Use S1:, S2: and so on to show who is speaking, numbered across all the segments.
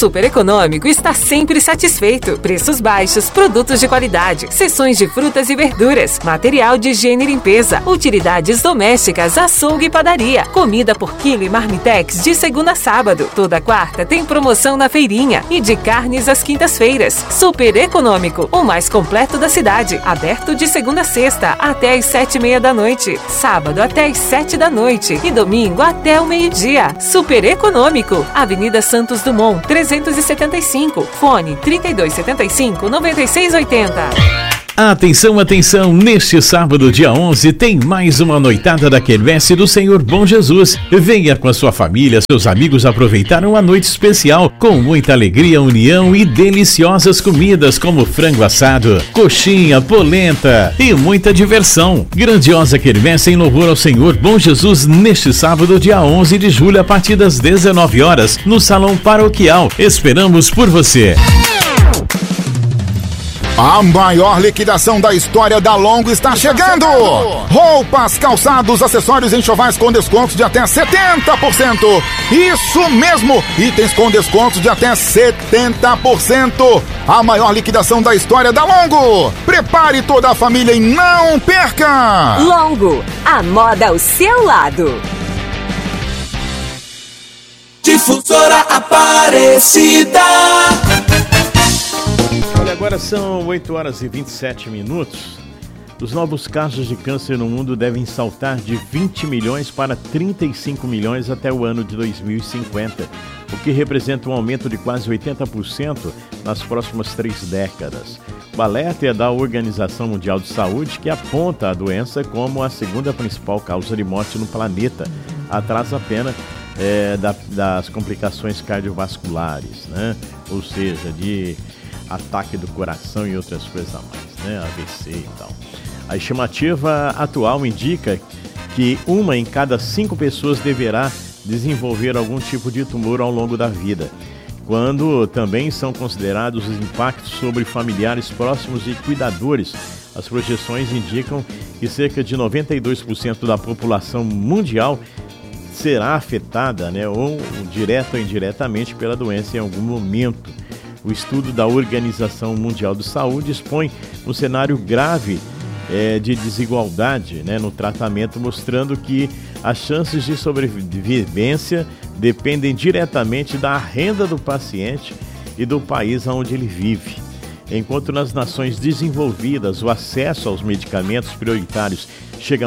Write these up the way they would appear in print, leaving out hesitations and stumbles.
S1: Super Econômico está sempre satisfeito. Preços baixos, produtos de qualidade, seções de frutas e verduras, material de higiene e limpeza, utilidades domésticas, açougue e padaria, comida por quilo e marmitex de segunda a sábado. Toda quarta tem promoção na feirinha e de carnes às quintas-feiras. Super Econômico, o mais completo da cidade. Aberto de segunda a sexta até às 7:30 da noite. Sábado até às 7 da noite e domingo até o meio-dia. Super Econômico, Avenida Santos Dumont, 375. Fone 3275-9680.
S2: Atenção, atenção! Neste sábado, dia 11, tem mais uma noitada da Quermesse do Senhor Bom Jesus. Venha com a sua família, seus amigos aproveitar uma noite especial com muita alegria, união e deliciosas comidas como frango assado, coxinha, polenta e muita diversão. Grandiosa Quermesse em louvor ao Senhor Bom Jesus neste sábado, dia 11 de julho, a partir das 19 horas, no Salão Paroquial. Esperamos por você!
S3: A maior liquidação da história da Longo está chegando! Roupas, calçados, acessórios e enxovais com descontos de até 70%! Isso mesmo! Itens com descontos de até 70%! A maior liquidação da história da Longo! Prepare toda a família e não perca!
S4: Longo, a moda ao seu lado!
S5: Difusora Aparecida.
S2: Olha, agora são 8 horas e 27 minutos. Os novos casos de câncer no mundo devem saltar de 20 milhões para 35 milhões até o ano de 2050, o que representa um aumento de quase 80% nas próximas 3 décadas. O alerta é da Organização Mundial de Saúde, que aponta a doença como a segunda principal causa de morte no planeta, atrás apenas das complicações cardiovasculares, né? Ou seja, de ataque do coração e outras coisas a mais, né? AVC e tal. A estimativa atual indica que 1 em cada 5 pessoas deverá desenvolver algum tipo de tumor ao longo da vida, quando também são considerados os impactos sobre familiares próximos e cuidadores. As projeções indicam que cerca de 92% da população mundial será afetada, né, ou direta ou indiretamente pela doença em algum momento. O estudo da Organização Mundial de Saúde expõe um cenário grave de desigualdade, né, no tratamento, mostrando que as chances de sobrevivência dependem diretamente da renda do paciente e do país onde ele vive. Enquanto nas nações desenvolvidas o acesso aos medicamentos prioritários chega a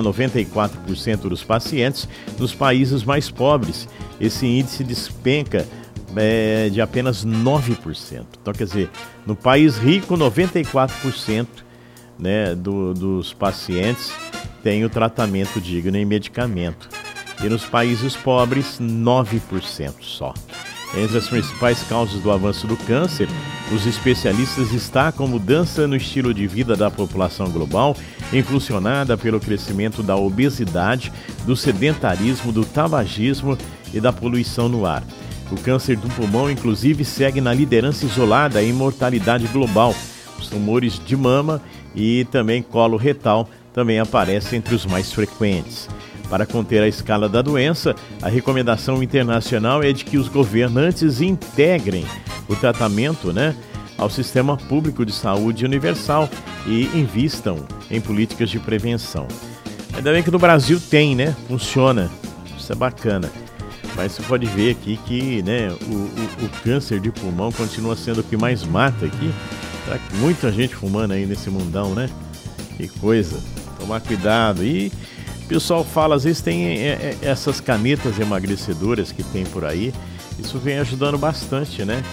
S2: 94% dos pacientes, nos países mais pobres esse índice despenca de apenas 9%. Então, quer dizer, no país rico, 94%, né, dos pacientes têm o tratamento digno em medicamento. E nos países pobres, 9% só. Entre as principais causas do avanço do câncer, os especialistas destacam mudança no estilo de vida da população global, impulsionada pelo crescimento da obesidade, do sedentarismo, do tabagismo e da poluição no ar. O câncer do pulmão, inclusive, segue na liderança isolada em mortalidade global. Os tumores de mama e também colo retal também aparecem entre os mais frequentes. Para conter a escala da doença, a recomendação internacional é de que os governantes integrem o tratamento, né, ao sistema público de saúde universal e invistam em políticas de prevenção. Ainda bem que no Brasil tem, né? Funciona. Isso é bacana. Mas você pode ver aqui que, né, o câncer de pulmão continua sendo o que mais mata aqui. Tá muita gente fumando aí nesse mundão, né? Que coisa. Tomar cuidado. E o pessoal fala, às vezes tem essas canetas emagrecedoras que tem por aí. Isso vem ajudando bastante, né?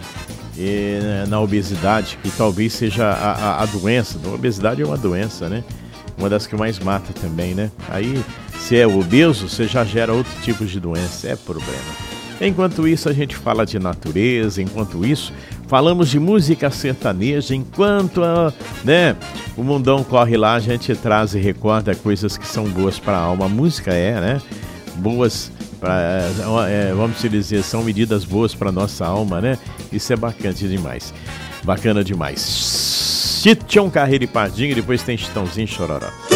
S2: Na obesidade, que talvez seja a doença. A obesidade é uma doença, né? Uma das que mais mata também, né? Aí, se é obeso, você já gera outro tipo de doença, é problema. Enquanto isso, a gente fala de natureza, enquanto isso, falamos de música sertaneja, enquanto né, o mundão corre lá, a gente traz e recorda coisas que são boas para a alma. A música né? Boas, vamos dizer, são medidas boas para nossa alma, né? Isso é bacana demais. Bacana demais. Chitão Carreira e Pardinho, e depois tem Chitãozinho e Chororó.